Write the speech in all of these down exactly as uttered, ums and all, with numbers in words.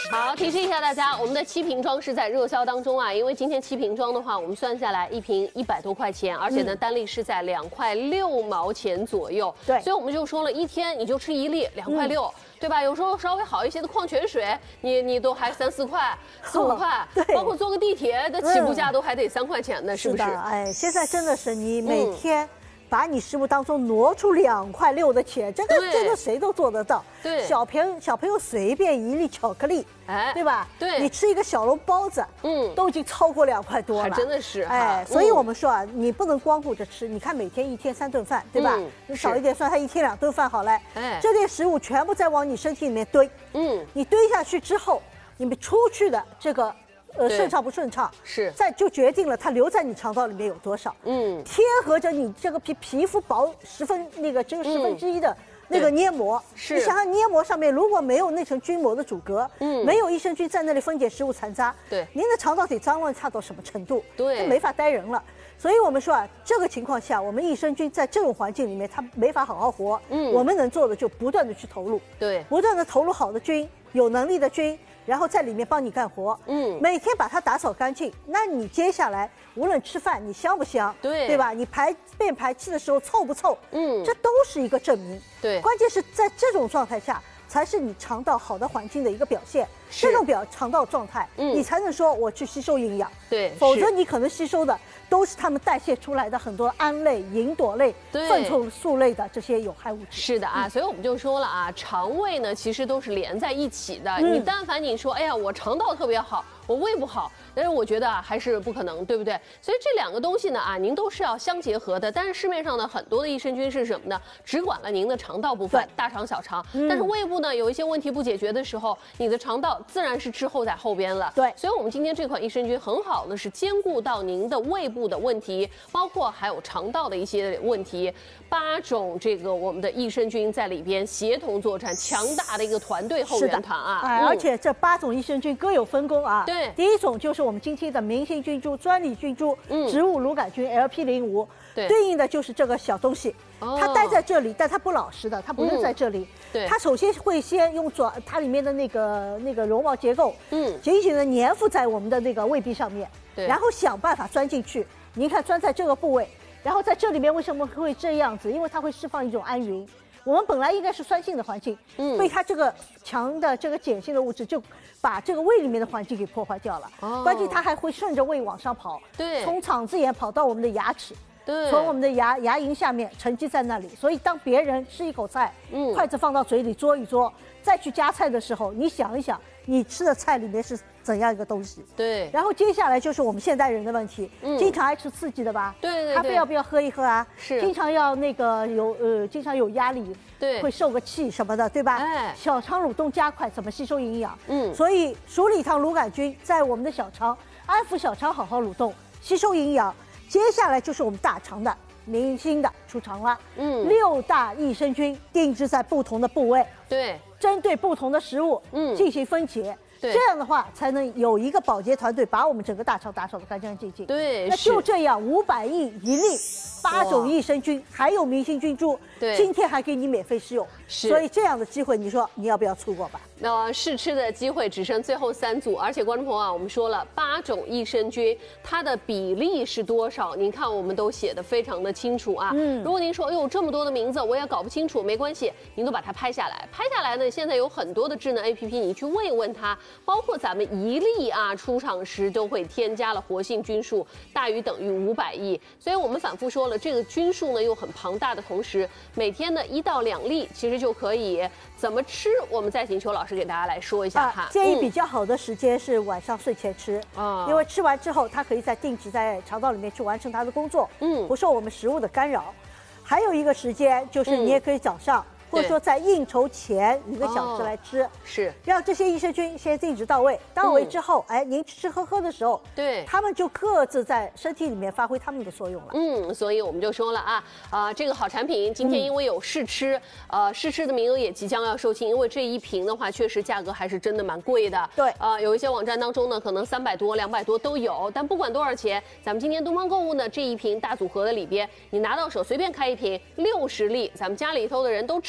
好，提示一下大家，我们的七瓶装是在热销当中啊，因为今天七瓶装的话，我们算下来一瓶一百多块钱，而且呢、嗯、单粒是在两块六毛钱左右。对，所以我们就说了一天你就吃一粒，两块六。嗯对吧？有时候稍微好一些的矿泉水，你你都还三四块、四五块，对，包括坐个地铁的起步价都还得三块钱呢，是不是？ 哎，现在真的是你每天把你食物当中挪出两块六的钱，这个这个谁都做得到。对，小朋友小朋友随便一粒巧克力，哎，对吧？对，你吃一个小笼包子，嗯，都已经超过两块多了， 还真的是。 哎，所以我们说啊，你不能光顾着吃，你看每天一天三顿饭，对吧？你少一点算，他一天两顿饭好了。哎，这点食物全部再往你身体里面堆，嗯，你堆下去之后，你们出去的这个。呃，顺畅不顺畅是，再就决定了它留在你肠道里面有多少。嗯，贴合着你这个皮皮肤薄十分那个只有十分之一的那个黏膜，是你想想黏膜上面如果没有那层菌膜的阻隔，嗯，没有益生菌在那里分解食物残渣，对，您的肠道得脏乱差到什么程度？对，没法待人了。所以我们说啊，这个情况下，我们益生菌在这种环境里面，它没法好好活。嗯，我们能做的就不断的去投入，对，不断的投入好的菌，有能力的菌。然后在里面帮你干活，嗯，每天把它打扫干净。那你接下来无论吃饭你香不香，对对吧？你排便排气的时候臭不臭，嗯，这都是一个证明。对，关键是在这种状态下，才是你肠道好的环境的一个表现。这种表肠道状态，嗯，你才能说我去吸收营养。对，否则你可能吸收的都是他们代谢出来的很多胺类、吲哚类、粪臭素类的这些有害物质。 是的啊，嗯、所以我们就说了啊，肠胃呢其实都是连在一起的。嗯、你但凡你说，哎呀，我肠道特别好，我胃不好，但是我觉得啊还是不可能，对不对？所以这两个东西呢啊，您都是要相结合的。但是市面上呢很多的益生菌是什么呢？只管了您的肠道部分，大肠、小肠，嗯、但是胃部呢有一些问题不解决的时候，你的肠道自然是滞后在后边了。对，所以我们今天这款益生菌很好的是兼顾到您的胃部的问题，包括还有肠道的一些问题。八种这个我们的益生菌在里边协同作战，强大的一个团队后援团啊！ 哎，嗯、而且这八种益生菌各有分工啊。对，第一种就是我们今天的明星菌株、专利菌株、嗯、植物乳杆菌 L P 零五，对，对应的就是这个小东西。哦、它待在这里，但它不老实的，它不是在这里。嗯、对，它首先会先用爪，它里面的那个那个绒毛结构，嗯，紧紧的粘附在我们的那个胃壁上面，对，然后想办法钻进去。您看，钻在这个部位。然后在这里面为什么会这样子？因为它会释放一种氨云。我们本来应该是酸性的环境，嗯，被它这个强的这个碱性的物质就把这个胃里面的环境给破坏掉了。哦，关键它还会顺着胃往上跑，对，从肠子眼跑到我们的牙齿，对，从我们的牙牙龈下面沉积在那里。所以当别人吃一口菜，嗯，筷子放到嘴里嘬一嘬，再去夹菜的时候，你想一想，你吃的菜里面是怎样一个东西？对。然后接下来就是我们现代人的问题，嗯，经常爱吃刺激的吧？对对对。咖啡要不要喝一喝啊？是。经常要那个有呃，经常有压力，对，会受个气什么的，对吧？哎。小肠蠕动加快，怎么吸收营养？嗯。所以鼠李糖乳杆菌在我们的小肠安抚小肠好好蠕动，吸收营养。接下来就是我们大肠的明星的出场了，嗯，六大益生菌定制在不同的部位，对，针对不同的食物，嗯，进行分解。这样的话才能有一个保洁团队把我们整个大肠打扫得干干净净。对，那就这样，五百亿一粒，八种益生菌，还有明星菌株，对，今天还给你免费试用。所以这样的机会，你说你要不要错过吧？ 那试吃的机会只剩最后三组，而且观众朋友啊，我们说了八种益生菌，它的比例是多少？您看我们都写的非常的清楚啊。嗯，如果您说，哎呦这么多的名字我也搞不清楚，没关系，您都把它拍下来。拍下来呢，现在有很多的智能 A P P， 你去问一问它，包括咱们一粒啊出厂时都会添加了活性菌数，大于等于五百亿。所以我们反复说了，这个菌数呢又很庞大的同时，每天呢一到两粒其实就可以。怎么吃？我们再请邱老师给大家来说一下哈。 啊、建议比较好的时间是晚上睡前吃，啊、嗯，因为吃完之后它可以再定植在肠道里面去完成它的工作，嗯，不受我们食物的干扰。还有一个时间就是你也可以早上。嗯，或者说在应酬前一个小时来吃，哦、是让这些益生菌先定植到位，到位之后，嗯、哎，您吃吃喝喝的时候，对，他们就各自在身体里面发挥他们的作用了。 嗯，所以我们就说了啊，啊、呃，这个好产品今天因为有试吃，嗯、呃，试吃的名额也即将要售罄，因为这一瓶的话确实价格还是真的蛮贵的。对，啊、呃，有一些网站当中呢，可能三百多、两百多都有，但不管多少钱，咱们今天东方购物呢这一瓶大组合的里边，你拿到手随便开一瓶，六十粒，咱们家里头的人都吃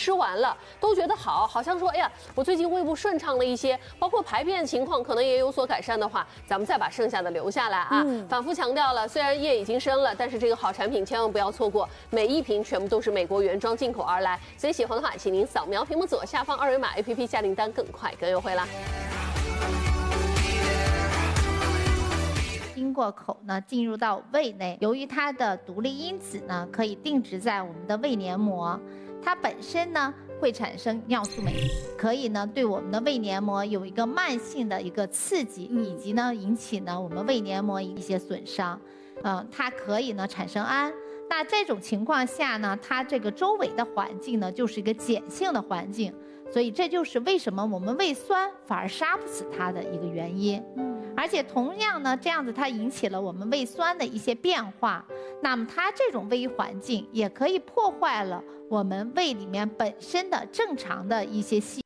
吃完了，都觉得好，好像说，哎呀，我最近胃部顺畅了一些，包括排便情况可能也有所改善的话，咱们再把剩下的留下来啊。嗯、反复强调了，虽然业已经深了，但是这个好产品千万不要错过，每一瓶全部都是美国原装进口而来，所以喜欢的话，请您扫描屏幕左下方二维码 A P P 下订单，更快更优惠啦。 经过口呢，进入到胃内，由于它的独立因子呢，可以定植在我们的胃黏膜，它本身呢会产生尿素酶，可以呢对我们的胃黏膜有一个慢性的一个刺激，以及呢引起呢我们胃黏膜一些损伤，嗯、呃，它可以呢产生氨。那这种情况下呢，它这个周围的环境呢就是一个碱性的环境，所以这就是为什么我们胃酸反而杀不死它的一个原因。而且同样呢，这样子它引起了我们胃酸的一些变化，那么它这种胃环境也可以破坏了我们胃里面本身的正常的一些细。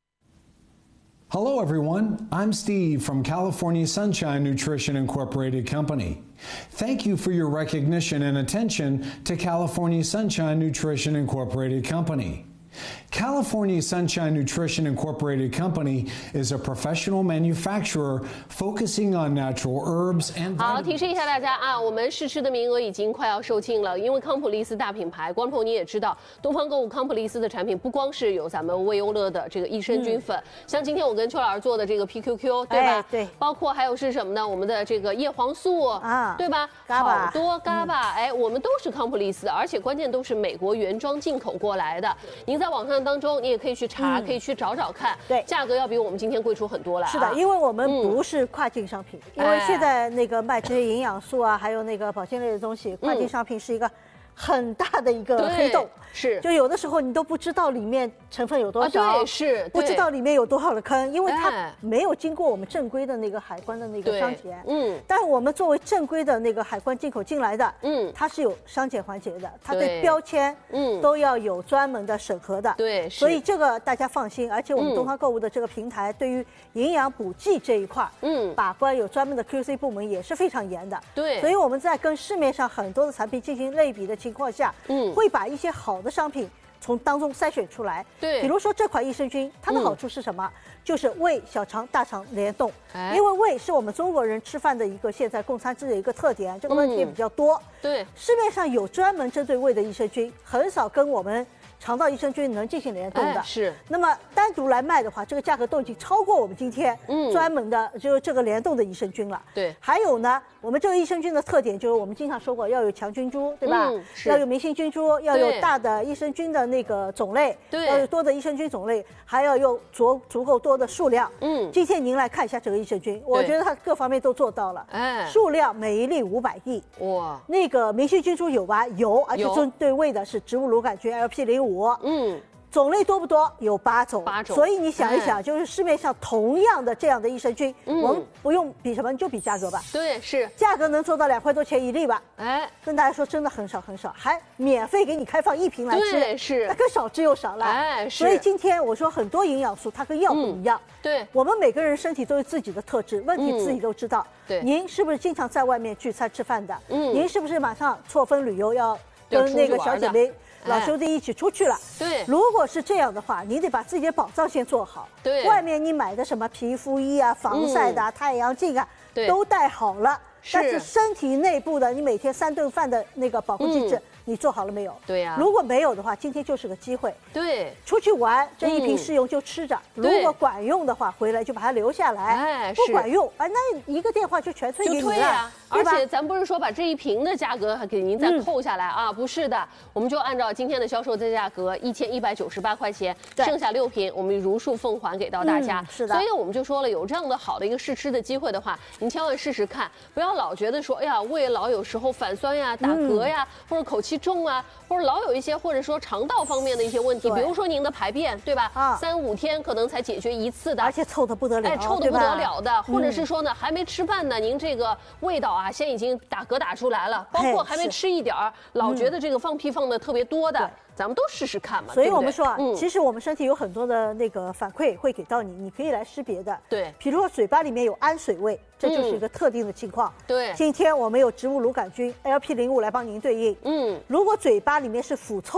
Hello everyone, I'm Steve from California Sunshine Nutrition Incorporated Company. Thank you for your recognition and attention to California Sunshine Nutrition Incorporated Company. California Sunshine Nutrition Incorporated Company is a professional manufacturer focusing on natural herbs and vitamins. 好，提示一下大家啊，我们试吃的名额已经快要售罄了，因为康普利斯大品牌，观众朋友你也知道，东方购物康普利斯的产品不光是有咱们胃优乐的这个益生菌粉，嗯、像今天我跟邱老师做的这个 P Q Q， 对吧？哎、对，包括还有是什么呢？我们的这个叶黄素啊，对吧？好多嘎巴，哎，我们都是康普利斯的，而且关键都是美国原装进口过来的。您在网上当中，你也可以去查，嗯、可以去找找看，对，价格要比我们今天贵出很多来、啊。 是的，因为我们不是跨境商品，嗯、因为现在那个卖这些营养素啊，还有那个保健类的东西，跨境商品是一个很大的一个黑洞。是，就有的时候你都不知道里面成分有多少， 啊、对，是不知道里面有多少的坑，因为它没有经过我们正规的那个海关的那个商检。嗯，但是我们作为正规的那个海关进口进来的，嗯，它是有商检环节的，它对标签，嗯，都要有专门的审核的。对，所以这个大家放心，而且我们东方购物的这个平台对于营养补剂这一块，嗯，把关有专门的 Q C 部门也是非常严的。对，所以我们在跟市面上很多的产品进行类比的情况下，嗯，会把一些好的商品从当中筛选出来。对，比如说这款益生菌，它的好处是什么？嗯、就是胃、小肠、大肠联动。哎、因为胃是我们中国人吃饭的一个现在供餐制的一个特点，这个问题也比较多。嗯、对，市面上有专门针对胃的益生菌，很少跟我们肠道益生菌能进行联动的。哎、是。那么单独来卖的话，这个价格都已经超过我们今天专门的就是这个联动的益生菌了。对。还有呢，我们这个益生菌的特点就是我们经常说过要有强菌株，对吧？嗯、要有明星菌株，要有大的益生菌的那个种类，对，要有多的益生菌种类，还要有足足够多的数量。嗯。今天您来看一下这个益生菌，我觉得它各方面都做到了。哎。数量每一粒五百亿。哇。那个明星菌株有吧？有，而且针对胃的是植物乳杆菌 L P 零五。嗯。种类多不多？有八种，八种。所以你想一想，哎、就是市面上同样的这样的益生菌，嗯、我们不用比什么，你就比价格吧。对，是价格能做到两块多钱一粒吧？哎，跟大家说真的很少很少，还免费给你开放一瓶来吃，对，是，那更少之又少了。哎，是。所以今天我说很多营养素它跟药不一样，嗯、对，我们每个人身体都有自己的特质，问题自己都知道。嗯、对，您是不是经常在外面聚餐吃饭的？嗯，您是不是马上错峰旅游要跟那个小姐妹？老兄弟一起出去了，对。如果是这样的话，你得把自己的保障先做好。对。外面你买的什么皮肤衣啊、防晒的、啊、嗯、太阳镜啊，都戴好了。但是身体内部的，你每天三顿饭的那个保护机制。嗯你做好了没有？对呀、啊。如果没有的话，今天就是个机会。对。出去玩，这一瓶试用就吃着。嗯、如果管用的话，回来就把它留下来。哎，不管用，哎，那一个电话就全退给你了。就退呀、啊。而且咱不是说把这一瓶的价格给您再扣下来、嗯、啊？不是的，我们就按照今天的销售价格一千一百九十八块钱，剩下六瓶我们如数奉还给到大家。嗯、是的。所以我们就说了，有这样的好的一个试吃的机会的话，您千万试试看，不要老觉得说，哎呀，胃老有时候反酸呀、打嗝呀，嗯、或者口气重啊，或者老有一些或者说肠道方面的一些问题，比如说您的排便，对吧？啊，三五天可能才解决一次的，而且臭得不得了，哎，臭得不得了的，或者是说呢，还没吃饭呢，您这个味道啊，先已经打嗝打出来了，包括还没吃一点儿，老觉得这个放屁放的特别多的。咱们都试试看嘛。所以我们说啊，嗯、其实我们身体有很多的那个反馈会给到你，你可以来识别的。对，比如说嘴巴里面有氨水味，这就是一个特定的情况。嗯、对，今天我们有植物乳杆菌 L P 零五来帮您对应。嗯，如果嘴巴里面是腐臭味。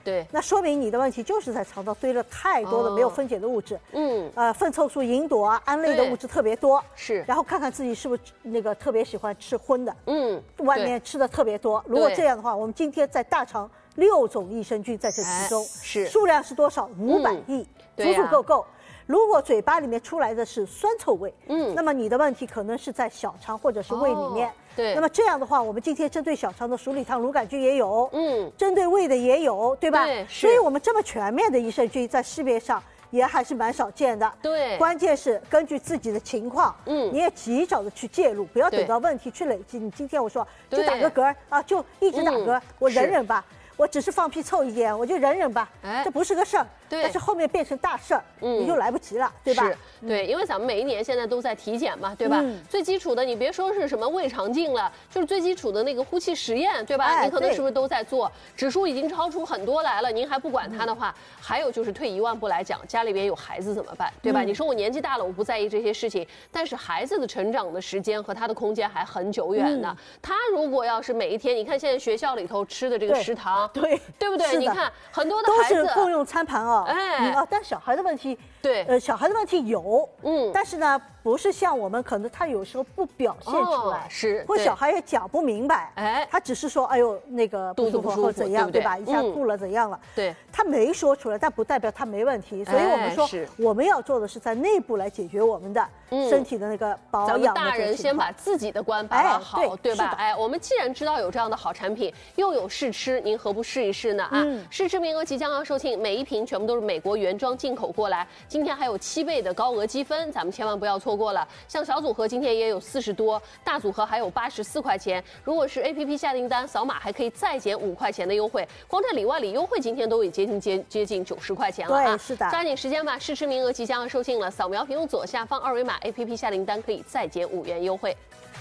对， 那说明你的问题就是在肠道堆了太多的没有分解的物质，嗯，呃，粪臭素、吲哚啊、胺类的物质特别多， 是。 然后看看自己是不是那个特别喜欢吃荤的，嗯，外面吃的特别多。如果这样的话，我们今天在大肠六种益生菌在这其中， 是数量是多少？五百亿，足足够够。如果嘴巴里面出来的是酸臭味，嗯，那么你的问题可能是在小肠或者是胃里面。 对， 那么这样的话，我们今天针对小肠的鼠李糖乳杆菌也有，嗯，针对胃的也有，对吧？ 对， 所以我们这么全面的益生菌在市面上也还是蛮少见的。 对， 关键是根据自己的情况，嗯，你也及早的去介入，不要等到问题去累积。你今天我说就打个嗝啊，就一直打嗝，我忍忍吧。我只是放屁臭一点，我就忍忍吧，哎，这不是个事儿。 对， 但是后面变成大事儿，嗯，你就来不及了，对吧？ 是，对，因为咱们每一年现在都在体检嘛，对吧？嗯、最基础的，你别说是什么胃肠镜了，就是最基础的那个呼气实验，对吧？哎、你可能是不是都在做？指数已经超出很多来了，您还不管它的话，嗯、还有就是退一万步来讲，家里边有孩子怎么办，对吧？嗯、你说我年纪大了，我不在意这些事情，但是孩子的成长的时间和他的空间还很久远呢。嗯、他如果要是每一天，你看现在学校里头吃的这个食堂， 对对不对？你看很多的孩子都是共用餐盘哦，哎，啊，但小孩的问题， 对， 呃，小孩的问题有，嗯，但是呢，不是像我们可能他有时候不表现出来， 哦、是， 或小孩也讲不明白，哎，他只是说，哎呦，那个肚子不舒服怎样，对吧？一下吐了怎样了？ 对， 他没说出来，但不代表他没问题，所以我们说，我们要做的是在内部来解决我们的身体的那个保养的。 咱们大人先把自己的关把把好，对吧？哎，我们既然知道有这样的好产品，又有试吃，您何不试一试呢？啊，试吃名额即将要售罄，每一瓶全部都是美国原装进口过来，今天还有七倍的高额积分，咱们千万不要错过了。像小组合今天也有四十多，大组合还有八十四块钱。如果是 A P P 下订单，扫码还可以再减五块钱的优惠。光这里外里优惠今天都已接近接接近九十块钱了啊！ 对，是的， 抓紧时间吧，试吃名额即将要售罄了，扫描屏幕左下方二维码 A P P 下订单可以再减五元优惠。